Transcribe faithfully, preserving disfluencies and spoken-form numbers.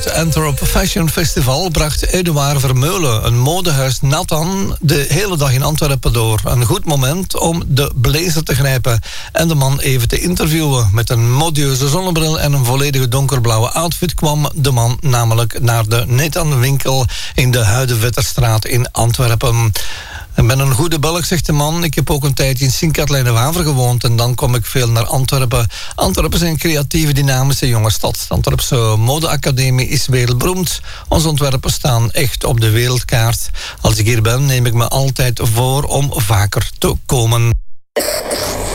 het Antwerp Fashion Festival bracht Eduard Vermeulen, een modehuis Nathan, de hele dag in Antwerpen door. Een goed moment om de blazer te grijpen en de man even te interviewen. Met een modieuze zonnebril en een volledige donkerblauwe outfit kwam de man namelijk naar de Nathan winkel in de Huidevetterstraat in Antwerpen. Ik ben een goede Belg, zegt de man. Ik heb ook een tijdje in Sint-Katelijne-Waver gewoond en dan kom ik veel naar Antwerpen. Antwerpen is een creatieve, dynamische jonge stad. De Antwerpse modeacademie is wereldberoemd. Onze ontwerpen staan echt op de wereldkaart. Als ik hier ben, neem ik me altijd voor om vaker te komen.